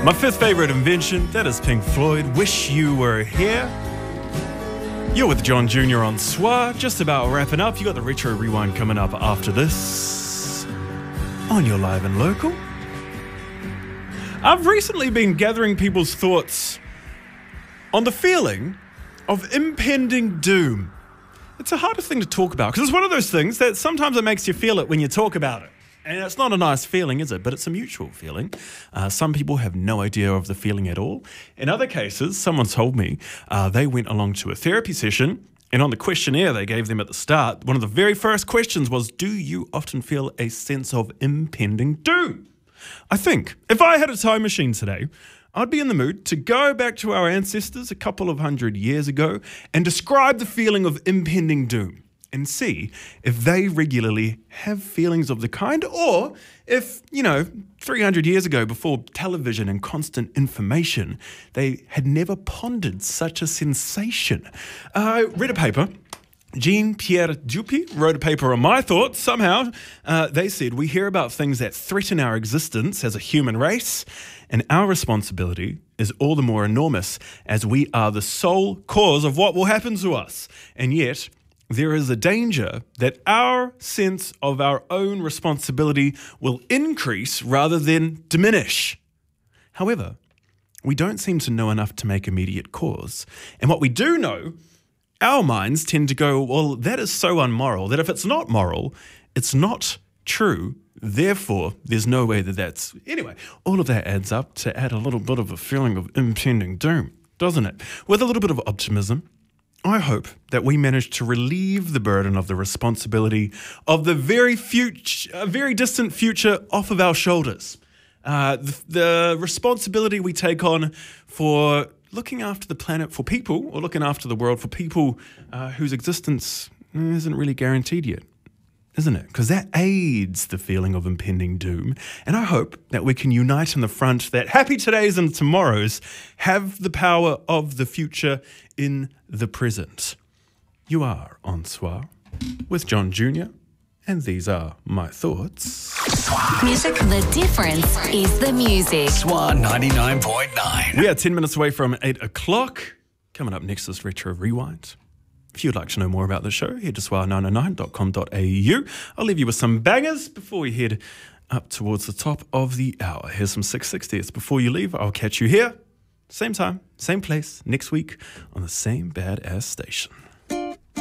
My fifth favorite invention, that is Pink Floyd. Wish You Were Here. You're with John Jr. on Soir, just about wrapping up. You got the Retro Rewind coming up after this on your Live and Local. I've recently been gathering people's thoughts on the feeling of impending doom. It's a harder thing to talk about because it's one of those things that sometimes it makes you feel it when you talk about it. And it's not a nice feeling, is it? But it's a mutual feeling. Some people have no idea of the feeling at all. In other cases, someone told me they went along to a therapy session, and on the questionnaire they gave them at the start, one of the very first questions was, do you often feel a sense of impending doom? I think if I had a time machine today, I'd be in the mood to go back to our ancestors a couple of 100 years ago and describe the feeling of impending doom, and see if they regularly have feelings of the kind, or if, 300 years ago, before television and constant information, they had never pondered such a sensation. I read a paper. Jean-Pierre Dupuy wrote a paper on my thoughts. Somehow, they said, we hear about things that threaten our existence as a human race, and our responsibility is all the more enormous as we are the sole cause of what will happen to us. And yet, there is a danger that our sense of our own responsibility will increase rather than diminish. However, we don't seem to know enough to make immediate cause. And what we do know, our minds tend to go, well, that is so unmoral that if it's not moral, it's not true. Therefore, there's no way that that's... Anyway, all of that adds up to add a little bit of a feeling of impending doom, doesn't it? With a little bit of optimism, I hope that we manage to relieve the burden of the responsibility of the very distant future off of our shoulders. The responsibility we take on for looking after the planet for people, or looking after the world for people whose existence isn't really guaranteed yet, isn't it? Because that aids the feeling of impending doom. And I hope that we can unite in the front that happy todays and tomorrows have the power of the future in the present. You are on Soir with John Jr., and these are my thoughts. Music, the difference is the music. Soir 99.9. We are 10 minutes away from 8 o'clock. Coming up next is Retro Rewind. If you'd like to know more about the show, head to soir909.com.au. I'll leave you with some bangers before we head up towards the top of the hour. Here's some 660s. Before you leave, I'll catch you here, same time, same place, next week on the same badass station.